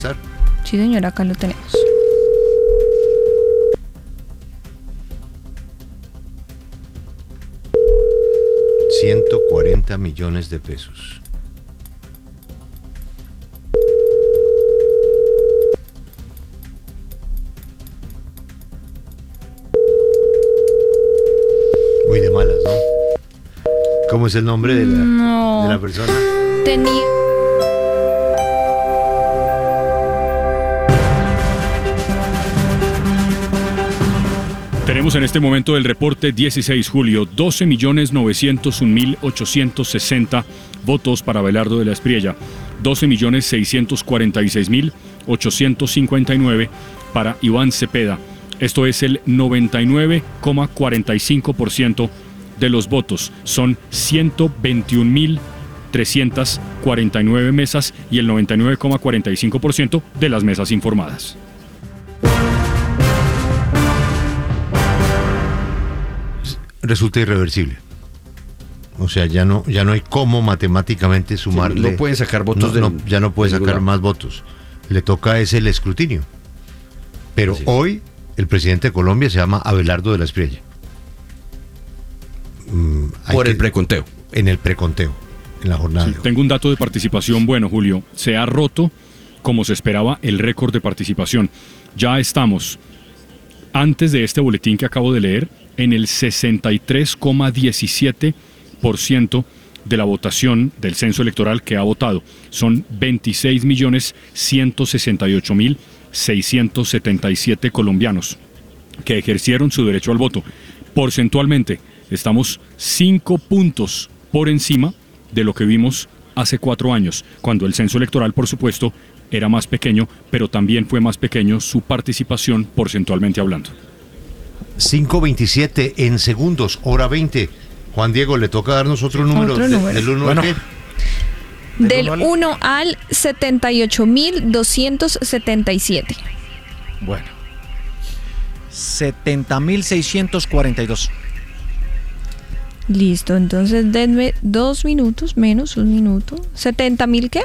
Sí, señor, acá lo tenemos. $140 millones. Muy de malas, ¿no? ¿Cómo es el nombre de la persona? Tenemos en este momento el reporte 16 julio, 12.901.860 votos para Abelardo de la Espriella, 12.646.859 para Iván Cepeda. Esto es el 99,45% de los votos. Son 121.349 mesas y el 99,45% de las mesas informadas. Resulta irreversible. O sea, ya no hay cómo matemáticamente sumarle. No pueden sacar votos. Ya no puede sacar más votos. Le toca es el escrutinio. Pero sí. Hoy el presidente de Colombia se llama Abelardo de la Espriella. Por el preconteo. En el preconteo, en la jornada. Sí, tengo un dato de participación bueno, Julio. Se ha roto, como se esperaba, el récord de participación. Ya estamos, antes de este boletín que acabo de leer, en el 63,17% de la votación del censo electoral que ha votado. Son 26.168.677 colombianos que ejercieron su derecho al voto. Porcentualmente, estamos 5 puntos por encima de lo que vimos hace 4 años, cuando el censo electoral, por supuesto, era más pequeño, pero también fue más pequeño su participación porcentualmente hablando. 5:27 en segundos, hora 20. Juan Diego, le toca darnos otro número. ¿Del 1 al qué? Del 1 al 78.277. Bueno. 70.642. Listo, entonces denme 2 minutos, menos 1 minuto. ¿70.000 qué?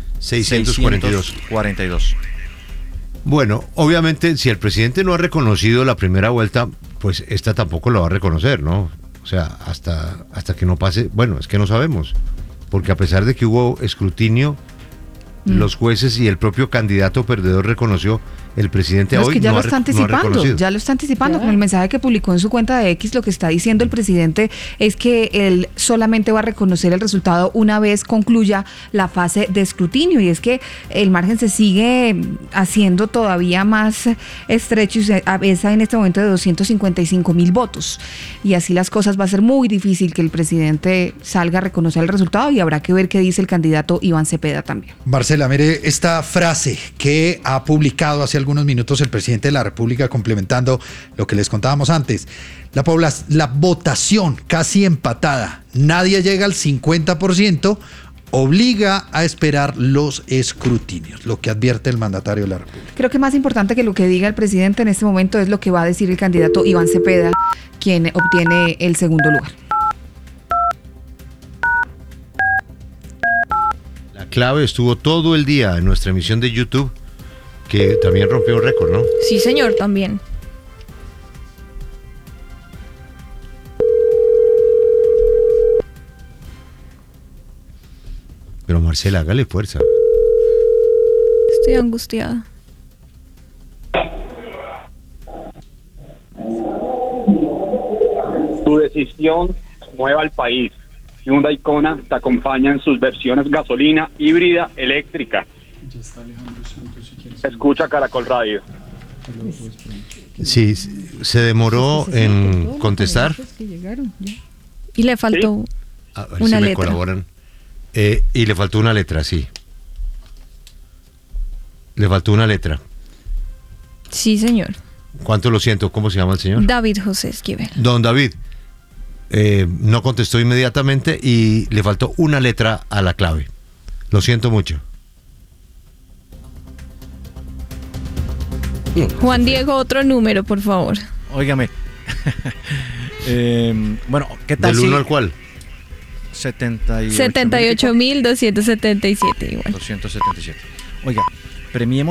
642. Bueno, obviamente, si el presidente no ha reconocido la primera vuelta, pues esta tampoco lo va a reconocer, ¿no? O sea, hasta que no pase, bueno, es que no sabemos, porque a pesar de que hubo escrutinio, los jueces y el propio candidato perdedor reconoció, el presidente hoy ya no lo está anticipando, con el mensaje que publicó en su cuenta de X. Lo que está diciendo el presidente es que él solamente va a reconocer el resultado una vez concluya la fase de escrutinio, y es que el margen se sigue haciendo todavía más estrecho y se avesa en este momento de 255.000 votos, y así las cosas. Va a ser muy difícil que el presidente salga a reconocer el resultado, y habrá que ver qué dice el candidato Iván Cepeda también. Marcela, mire esta frase que ha publicado hace algunos minutos el presidente de la República, complementando lo que les contábamos antes. La votación casi empatada, nadie llega al 50%, obliga a esperar los escrutinios, lo que advierte el mandatario de la República. Creo que más importante que lo que diga el presidente en este momento es lo que va a decir el candidato Iván Cepeda, quien obtiene el segundo lugar. La clave estuvo todo el día en nuestra emisión de YouTube, que también rompió un récord, ¿no? Sí, señor, también. Pero Marcela, hágale fuerza. Estoy angustiada. Tu decisión mueve al país. Hyundai Kona te acompaña en sus versiones gasolina, híbrida, eléctrica. Escucha Caracol Radio. Sí, se demoró en contestar. Y le faltó una si me letra. Colaboran. Y le faltó una letra, sí. Le faltó una letra. Sí, señor. ¿Cuánto lo siento? ¿Cómo se llama el señor? David José Esquivel. Don David, no contestó inmediatamente y le faltó una letra a la clave. Lo siento mucho. Juan Diego, otro número, por favor. Óigame. Bueno, ¿qué tal? ¿Del 1 al cuál? 78.277 igual. 277. Oiga, Premiemos